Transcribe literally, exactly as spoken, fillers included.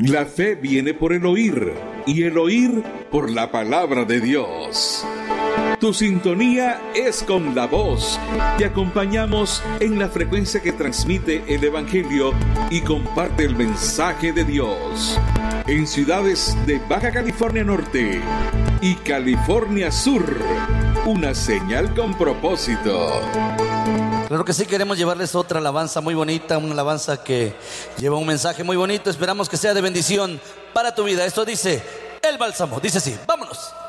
La fe viene por el oír, y el oír por la palabra de Dios. Tu sintonía es con la voz. Te acompañamos en la frecuencia que transmite el Evangelio y comparte el mensaje de Dios. En ciudades de Baja California Norte y California Sur, una señal con propósito. Claro que sí, queremos llevarles otra alabanza muy bonita, una alabanza que lleva un mensaje muy bonito. Esperamos que sea de bendición para tu vida. Esto dice El Bálsamo, dice así, vámonos.